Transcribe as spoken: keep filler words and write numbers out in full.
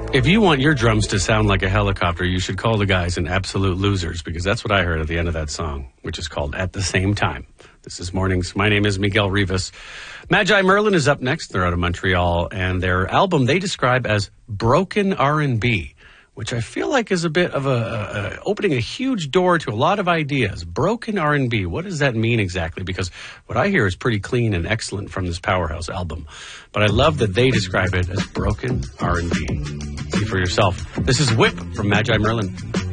If you want your drums to sound like a helicopter, you should call the guys in Absolute Losers, because that's what I heard at the end of that song, which is called At the Same Time. This is Mornings. My name is Miguel Rivas. Magi Merlin is up next. They're out of Montreal, and their album they describe as broken R and B, which I feel like is a bit of a, a, a opening a huge door to a lot of ideas. Broken R and B. What does that mean exactly? Because what I hear is pretty clean and excellent from this powerhouse album. But I love that they describe it as broken R and B. See for yourself. This is Whip from Magi Merlin.